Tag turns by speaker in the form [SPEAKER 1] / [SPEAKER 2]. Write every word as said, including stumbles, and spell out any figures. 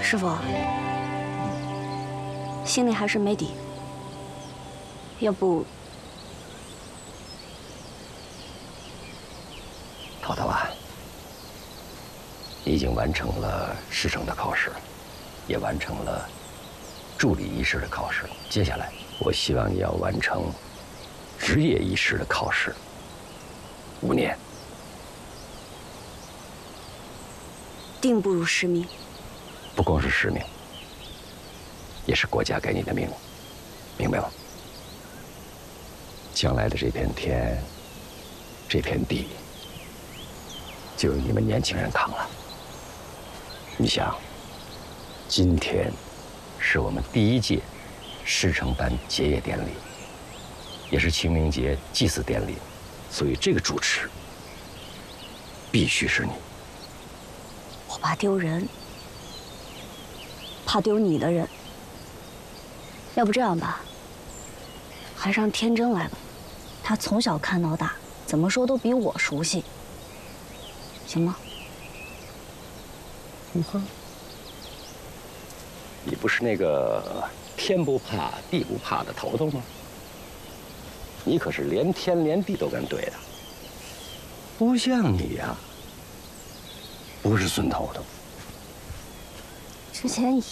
[SPEAKER 1] 师傅，心里还是没底，要不……
[SPEAKER 2] 淘淘啊，你已经完成了师承的考试，也完成了助理医师的考试。接下来，我希望你要完成执业医师的考试，五年。
[SPEAKER 1] 定不辱使命。
[SPEAKER 2] 不光是使命，也是国家给你的命，明白吗？将来的这片天，这片地，就由你们年轻人扛了。你想，今天是我们第一届师承班结业典礼，也是清明节祭祀典礼，所以这个主持必须是你。
[SPEAKER 1] 我怕丢人，怕丢你的人。要不这样吧，还是让天真来吧。他从小看到大，怎么说都比我熟悉，行吗？
[SPEAKER 2] 嗯哼。你不是那个天不怕地不怕的头头吗？你可是连天连地都敢对的，不像你呀、啊，不是孙头头。
[SPEAKER 1] 之前